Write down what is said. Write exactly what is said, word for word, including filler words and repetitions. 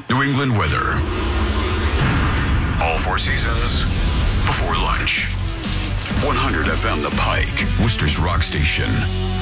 New England weather. All four seasons before lunch. one hundred F M The Pike, Worcester's rock station.